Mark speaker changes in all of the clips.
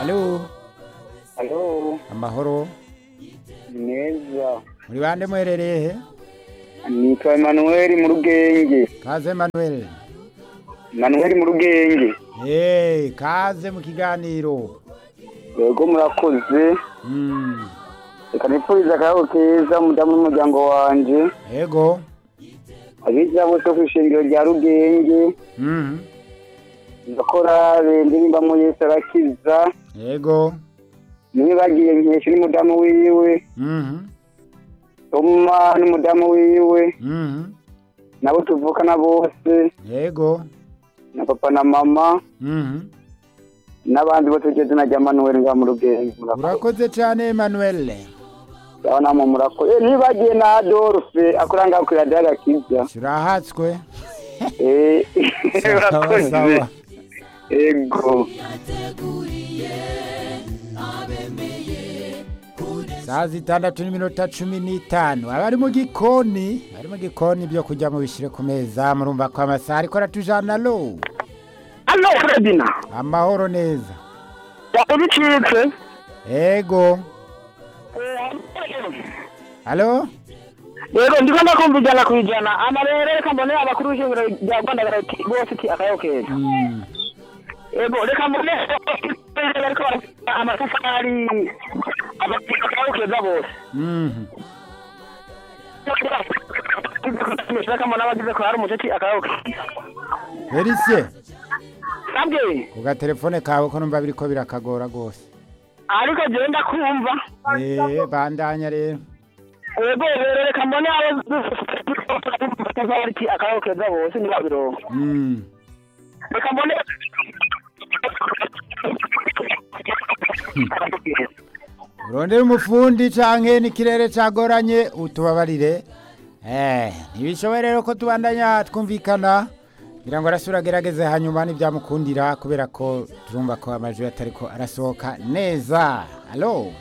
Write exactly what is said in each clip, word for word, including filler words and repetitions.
Speaker 1: Halo,
Speaker 2: Halo,
Speaker 1: amahoro.
Speaker 2: neza.
Speaker 1: Muri bande muherereye he?
Speaker 2: Nitwa Emmanuel mu Rugenge.
Speaker 1: Kaze Emmanuel.
Speaker 2: Emmanuel mu Rugenge.
Speaker 1: Eh, kaze mu kiganiro.
Speaker 2: Yego murakoze.
Speaker 1: Mm.
Speaker 2: Reka nipfuriza akayago keza mudamu n'umuryango wanje.
Speaker 1: Ego.
Speaker 2: Abiza bose ku ishengero rya Rugenge.
Speaker 1: Mhm.
Speaker 2: Ndakora ndirimba mu Yesu arakiza.
Speaker 1: Ego.
Speaker 2: Niwe bagiye nkesha n'umudamu wiwe.
Speaker 1: Mhm.
Speaker 2: Toma n'umudamu wiwe.
Speaker 1: Mhm.
Speaker 2: Nabo tuvukana bose.
Speaker 1: Ego.
Speaker 2: Na papa na mama.
Speaker 1: Mhm.
Speaker 2: N'abandi bose ugeze na Emmanuel nga mu Rugenge.
Speaker 1: Urakoze cyane Emmanuel.
Speaker 2: Ndabona mu murakoze. Eh nibagiye na Adolphe akoranga ku radio Agakiza.
Speaker 1: Shirahatswe.
Speaker 2: Eh
Speaker 1: Sawa, sawa.
Speaker 2: Ego.
Speaker 1: Saa zitandatu n'iminota cumi n'itanu abari mu gikoni bari mu gikoni byo kujya mu bishire ku meza murumva ko amasaha ariko aratujana lo
Speaker 2: Allo Fredina.
Speaker 1: amahoro neza.
Speaker 2: Yakubicitse.
Speaker 1: Ego. Halo.
Speaker 2: Yego ndiko ndakumvijana kwijana amarere reka mbone abakuru b'ishingiro rya Rwanda barati bose ti akayokeza.
Speaker 1: Mm.
Speaker 2: Ego reka mbone bariko amatafari akayokeza bose.
Speaker 1: Mhm.
Speaker 2: Reka mbone abagize ko hari umuceci akayokeza.
Speaker 1: Verisie.
Speaker 2: Sabye.
Speaker 1: Ku gatelefone kawe ko numva biriko birakagora gose.
Speaker 2: Ariko je ndakumva.
Speaker 1: Eh bandanya rero.
Speaker 2: Ego rero reka mbone abo amatafari akayokeza bose ni babiro.
Speaker 1: Mm.
Speaker 2: Reka mbone
Speaker 1: Urondera umufundi canke n'ikirere cagoranye utubabarire. Eh, ntibishoboye rero ko tubandanya twumvikana. Ngira ngo arasura agerageze hanyuma n'ivyamukundira kubera ko turumva ko amajwi atariko arasohoka neza. Halo.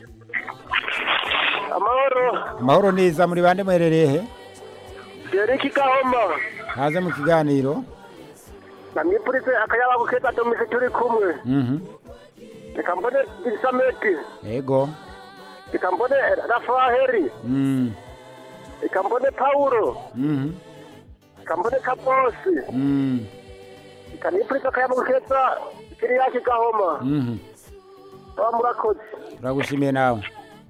Speaker 2: amahoro.
Speaker 1: Amahoro neza muri bande muherereye he?
Speaker 2: Dereki Gahoma.
Speaker 1: Kaze mu kiganiro.
Speaker 2: Namwipurize akayabo keza tumise turi kumwe.
Speaker 1: Mhm.
Speaker 2: Reka mbone Bisameti.
Speaker 1: Ego.
Speaker 2: Reka mbone Rafaeli.
Speaker 1: Mm.
Speaker 2: Reka mbone Paulo.
Speaker 1: Mhm.
Speaker 2: Reka mbone Kaposi.
Speaker 1: Mm.
Speaker 2: Reka nipurize akayabo keza kiri yaki Gahoma.
Speaker 1: Mhm.
Speaker 2: Wa murakoze.
Speaker 1: Turagushimiye nawe.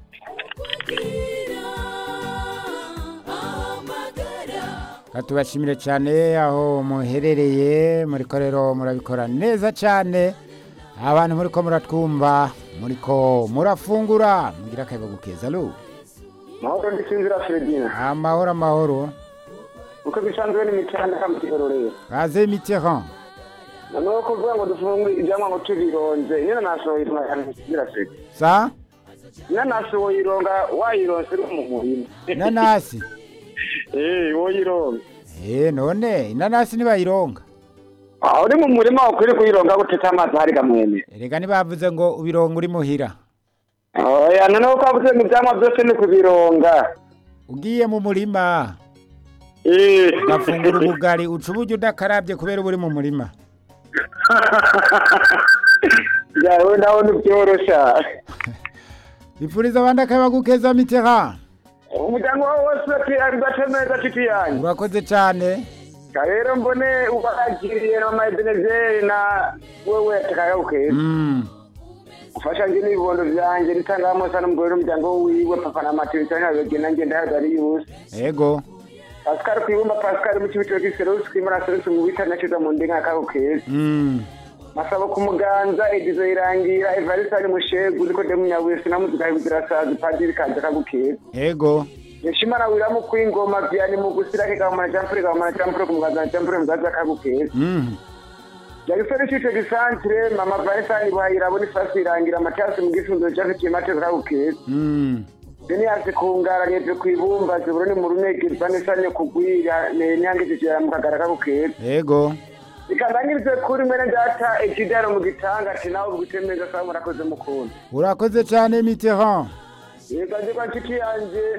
Speaker 1: Katubashimire cyane aho muherereye muri korero murabikora neza cyane abantu muri ko muratwumva muri ko murafungura mugira akayaga gukeza lo
Speaker 2: Mahoro ndisinzira Fredina.
Speaker 1: amahoro amahoro
Speaker 2: Uko bisanzwe ni mitanda kama kirorero.
Speaker 1: kaze Mitterrand.
Speaker 2: Nano ko vuga ngo dufunge ijamwa ngo tubironze. Nyina nasohoye tunagira Fredina.
Speaker 1: Sa
Speaker 2: Nyina nasohoye ironga wayironse mu murima.
Speaker 1: inanasi.
Speaker 2: Eh woyironga.
Speaker 1: Eh none inanasi nibayironga.
Speaker 2: Ah uri mu murima ukuri kuyironga guteta amazi hari gamwene.
Speaker 1: Erega nibavuze ngo ubironga uri muhira.
Speaker 2: Oya nano ko avuze mu byamwa byose ni kubironga.
Speaker 1: Ugiye mu murima.
Speaker 2: Eh
Speaker 1: Gafungura ubugari ucuburyo udakarabye kubera uri mu murima.
Speaker 2: Ya we nawo nibyorosha.
Speaker 1: Bipfuriza abandi akayaga gukeza Mitterrand.
Speaker 2: Umuryango wose ati ari batemeza kiti yanyu.
Speaker 1: Urakoze cyane.
Speaker 2: Karero mbone ubagiriye na Mayidenezeri na wewe atakayokeza.
Speaker 1: Mm.
Speaker 2: Ufasha nje n'ibibondo byanje ritangamo sana umugore n'umuryango wiwe papa na Mathieu cyangwa bagenda nge ndahagari yose.
Speaker 1: Ego.
Speaker 2: Pascal kwibumba Pascal mu kibito cy'Iserusi kwimara Serusi mu bitana cyo mu ndinga kakokeza.
Speaker 1: Mm.
Speaker 2: Masabo kumuganza edizo irangira Evariste ari mushegu uriko de munyawese namuzika kugira sazi padiri kanje kagukeza.
Speaker 1: Ego.
Speaker 2: Yeshimana wiramu kwingoma byani mu gusirake kamana jampure kamana jampure kumuganza jampure mugaza kagukeza.
Speaker 1: Mm.
Speaker 2: Yagisore cyicyo gisantre mama Vanessa ni bahira boni fasi irangira amatasi mu gifundo cyaje kimate kagukeza.
Speaker 1: Mm.
Speaker 2: Deni yaje kungara nyeje kwibumba ziburoni mu runege Vanessa nyo kugwira ne nyange cyera mu kagara kagukeza.
Speaker 1: Ego.
Speaker 2: Ikandangirize kuri mwene data ekidaro mu gitanga ati nawe gutemeza kwa murakoze mukunda.
Speaker 1: Urakoze cyane Mitterrand.
Speaker 2: Yego nje kwa nshuti yanje